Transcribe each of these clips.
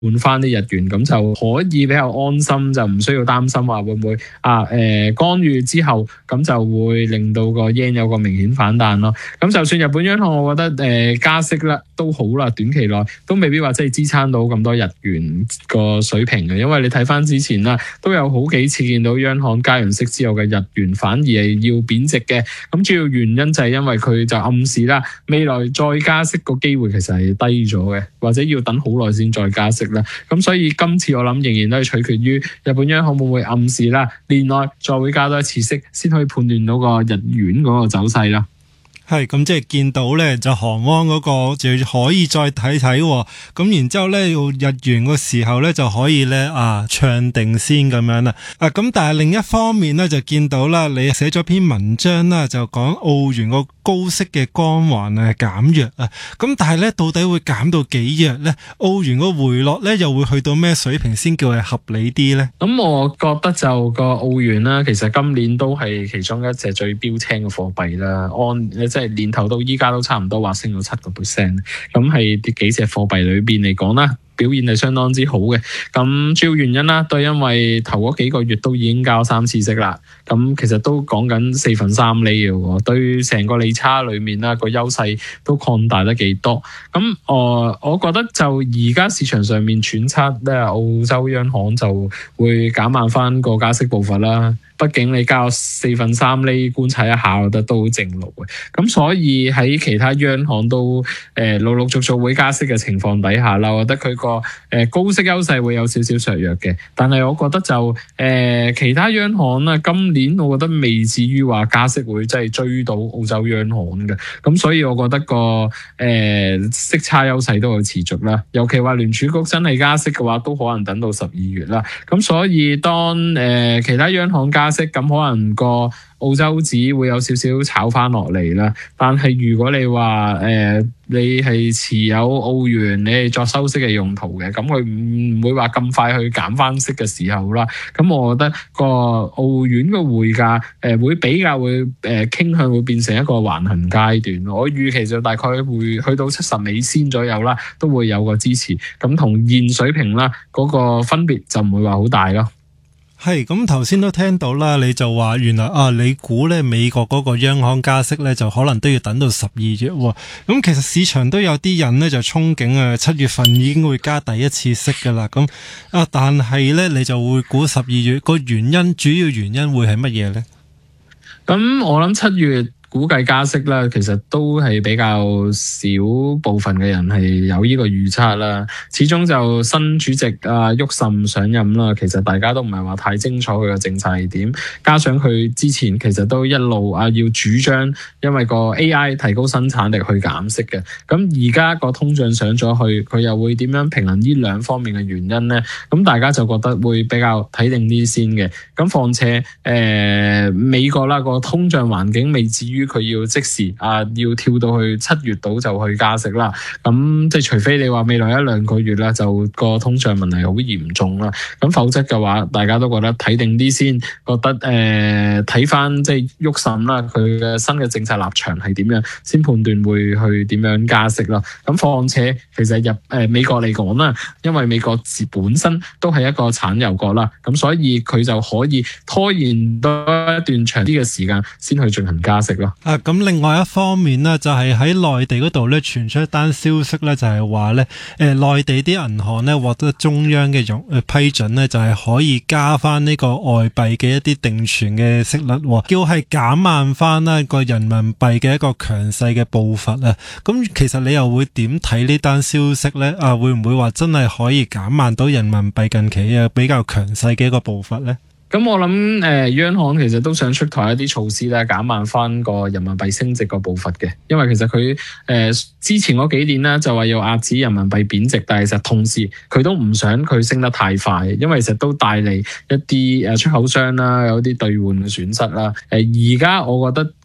換翻啲日元，咁就可以比較安心，就唔需要擔心話會唔會干預之後，咁就會令到個 yen 有個明顯反彈咯。咁就算日本央行，我覺得加息啦都好啦，短期內都未必話真係支撐到咁多日元個水平嘅，因為你睇翻之前啦，都有好幾次見到央行加完息之後嘅日元反而係要貶值嘅。咁主要原因就係因為佢就暗示啦，未來再加息個機會其實係低咗嘅，或者要等好耐先再加息啦。咁所以今次我諗仍然都係取決於日本央行會唔會暗示啦，年內再會加多一次息，先可以判斷到個日元嗰個走勢啦。 係咁，即係見到咧就韓圜嗰個就可以再睇睇，咁然之後咧要日元個時候咧就可以咧唱定先咁樣啦。咁但係另一方面咧就見到啦，你寫咗篇文章啦，就講澳元個高息嘅光環減弱啊。咁但係咧到底會減到幾弱咧？澳元個回落咧又會去到咩水平先叫係合理啲咧？ 咁我覺得就個澳元啦，其實今年都係其中一隻最標青嘅貨幣啦。即係年頭到依家都差唔多話升咗7%，咁係啲幾隻貨幣裏邊嚟講啦，表現係相當之好嘅。咁主要原因啦，都係因為頭嗰幾個月都已經交3次息啦。咁其實都講緊4分3厘嘅喎，對成個利差裏面啦個優勢都擴大得幾多。咁我覺得就而家市場上面揣測咧，澳洲央行就會減慢翻個加息步伐啦。畢竟你交4分3厘，觀察一下，我覺得都好正路嘅。咁所以喺其他央行都陸陸續續會加息嘅情況底下啦，我覺得佢個高息優勢會有少少削弱嘅。但係我覺得就其他央行啦，今年我覺得未至於話加息會真係追到澳洲央行嘅。咁所以我覺得個息差優勢都會持續啦。尤其話聯儲局真係加息嘅話，都可能等到12月啦。咁所以當其他央行加息，咁可能個澳洲紙會有少少炒翻落嚟啦。但係如果你話你係持有澳元，你係作收息嘅用途嘅，咁佢唔會話咁快去減翻息嘅時候啦。咁我覺得個澳元嘅匯價會比較會傾向會變成一個橫行階段。我預期就大概會去到70美仙左右啦，都會有個支持。咁同現水平啦嗰個分別就唔會話好大咯。 係咁，頭先都聽到啦，你就話原來你估咧美國嗰個央行加息咧就可能都要等到12月喎。咁其實市場都有啲人咧就憧憬7月份已經會加第一次息噶啦。咁但係咧你就會估12月個原因，主要原因會係乜嘢咧？咁我諗7月估計加息啦，其實都係比較少部分嘅人係有呢個預測啦。始終就新主席沃什上任啦，其實大家都唔係話太清楚佢嘅政策係點。加上佢之前其實都一路要主張，因為個 AI 提高生產力去減息嘅。咁而家個通脹上咗去，佢又會點樣平衡呢兩方面嘅原因呢？咁大家就覺得會比較睇定啲先嘅。咁況且美國啦個通脹環境未至於佢要即時要跳到去7月度就去加息啦。咁即係除非你話未來1-2個月啦，就個通脹問題好嚴重啦。咁否則嘅話，大家都覺得睇定啲先，覺得睇翻即係沃什啦，佢嘅新嘅政策立場係點樣，先判斷會去點樣加息咯。咁況且其實美國嚟講啦，因為美國本身都係一個產油國啦，咁所以佢就可以拖延多一段長啲嘅時間先去進行加息咯。 咁另外一方面呢，就係喺內地嗰度咧傳出一單消息咧，就係話咧內地啲銀行咧獲得中央嘅批准咧，就係可以加翻呢個外幣嘅一啲定存嘅息率，叫係減慢翻啦個人民幣嘅一個強勢嘅步伐啊。咁其實你又會點睇呢單消息咧？會唔會話真係可以減慢到人民幣近期比較強勢嘅一個步伐咧？ 咁我諗央行其實都想出台一啲措施咧，減慢翻個人民幣升值個步伐嘅。因為其實佢之前嗰幾年咧就話要壓止人民幣貶值，但係其實同時佢都唔想佢升得太快，因為其實都帶嚟一啲出口商啦，有啲兌換嘅損失啦。而家我覺得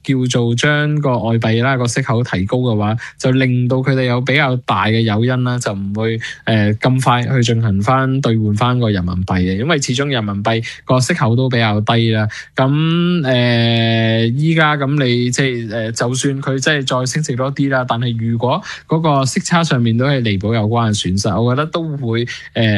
叫做將個外幣啦個息口提高嘅話，就令到佢哋有比較大嘅誘因啦，就唔會咁快去進行翻兌換翻個人民幣嘅，因為始終人民幣個息口都比較低啦。咁依家咁你即係就算佢即係再升值多啲啦，但係如果嗰個息差上面都係彌補有關嘅損失，我覺得都會